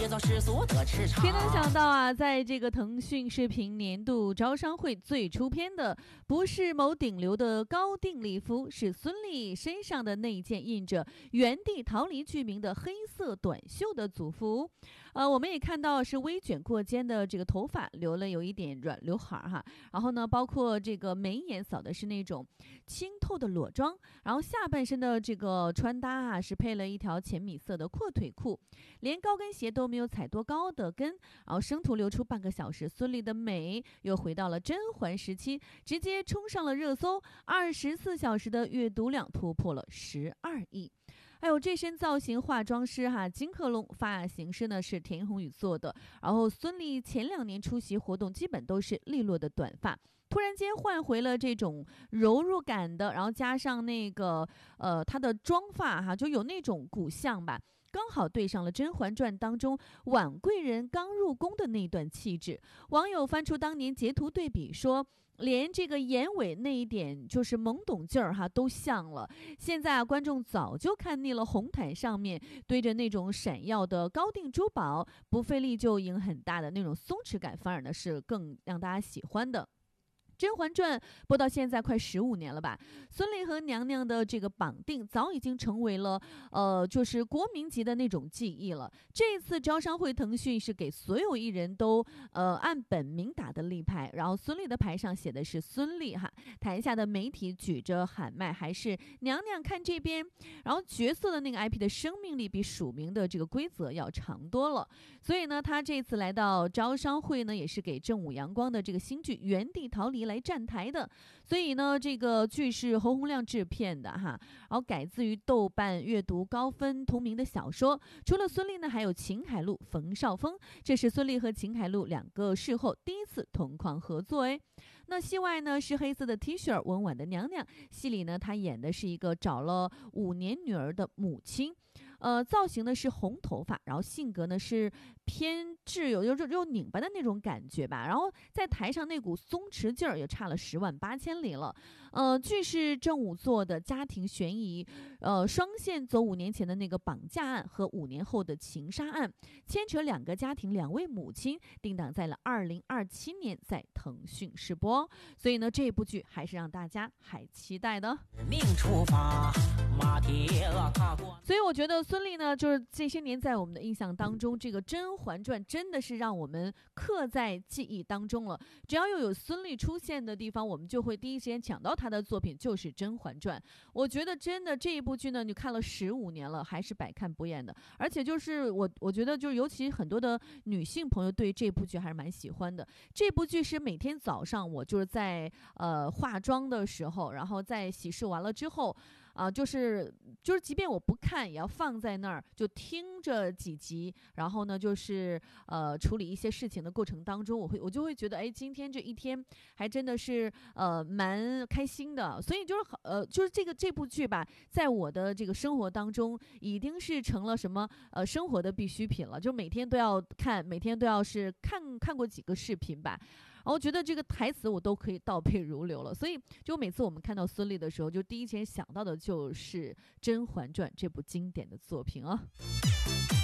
制造世俗的市场。 谁能想到啊，在这个腾讯视频年度招商会最出片的，不是某顶流的高定礼服，是孙俪身上的那件印着原地逃离剧名的黑色短袖的组服。我们也看到是微卷过肩的这个头发，留了有一点软刘海哈。然后呢，包括这个眉眼扫的是那种清透的裸妆，然后下半身的这个穿搭啊，是配了一条浅米色的阔腿裤，连高跟鞋都没有踩多高的跟，然后生图留出半个小时，孙俪的美又回到了甄嬛时期，直接冲上了热搜，24小时的阅读量突破了12亿。还有这身造型，化妆师金克隆，发型师呢是田宏宇做的。然后孙俪前2年出席活动，基本都是利落的短发，突然间换回了这种柔弱感的，然后加上那个她的妆发就有那种古相吧。刚好对上了《甄嬛传》当中婉贵人刚入宫的那段气质，网友翻出当年截图对比说，连这个眼尾那一点就是懵懂劲儿都像了。现在观众早就看腻了红毯上面堆着那种闪耀的高定珠宝，不费力就赢很大的那种松弛感，反而呢是更让大家喜欢的。《甄嬛传》播到现在快15年了吧？孙俪和娘娘的这个绑定早已经成为了就是国民级的那种记忆了。这次招商会，腾讯是给所有艺人都按本名打的立牌，然后孙俪的牌上写的是孙俪台下的媒体举着喊麦还是娘娘看这边，然后角色的那个 IP 的生命力比署名的这个规则要长多了。所以呢，他这次来到招商会呢，也是给正午阳光的这个新剧《原地逃离》来站台的。所以呢，这个剧是侯洪亮制片的然后改自于豆瓣阅读高分同名的小说。除了孙俪呢，还有秦海璐、冯绍峰，这是孙俪和秦海璐2个事后第一次同框合作那戏外呢是黑色的 T 恤温婉的娘娘，戏里呢她演的是一个找了5年女儿的母亲。造型呢是红头发，然后性格呢是偏执有拧巴的那种感觉吧，然后在台上那股松弛劲儿也差了10万8千里了。剧是正午做的家庭悬疑，双线走5年前的那个绑架案和5年后的情杀案，牵扯2个家庭2位母亲，定档在了2027年在腾讯试播。所以呢，这部剧还是让大家还期待的。 命出发，马蹄踏过。 所以我觉得孙俪呢，就是这些年在我们的印象当中，这个《甄嬛传》真的是让我们刻在记忆当中了。只要又有孙俪出现的地方，我们就会第一时间抢到她的作品，就是《甄嬛传》。我觉得真的这一部剧呢，你看了15年了，还是百看不厌的。而且就是我觉得就是尤其很多的女性朋友对这部剧还是蛮喜欢的。这部剧是每天早上我就是在化妆的时候，然后在洗漱完了之后就是即便我不看也要放在那儿，就听着几集，然后呢就是处理一些事情的过程当中，我就会觉得今天这一天还真的是蛮开心的。所以就是这部剧吧，在我的这个生活当中已经是成了什么生活的必需品了，就每天都要看，每天都要是看过几个视频吧。然后觉得这个台词我都可以倒背如流了，所以就每次我们看到孙俪的时候，就第一时间想到的就是《甄嬛传》这部经典的作品